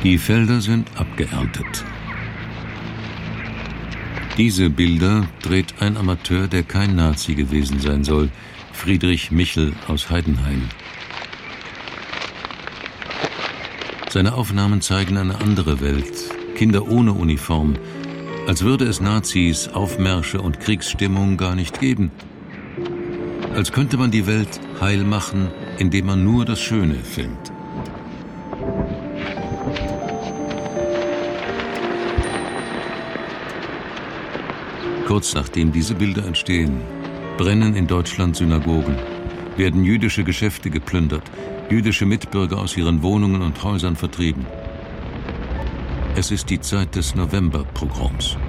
Die Felder sind abgeerntet. Diese Bilder dreht ein Amateur, der kein Nazi gewesen sein soll, Friedrich Michel aus Heidenheim. Seine Aufnahmen zeigen eine andere Welt, Kinder ohne Uniform, als würde es Nazis, Aufmärsche und Kriegsstimmung gar nicht geben. Als könnte man die Welt heil machen, indem man nur das Schöne filmt. Kurz nachdem diese Bilder entstehen, brennen in Deutschland Synagogen, werden jüdische Geschäfte geplündert, jüdische Mitbürger aus ihren Wohnungen und Häusern vertrieben. Es ist die Zeit des Novemberpogroms.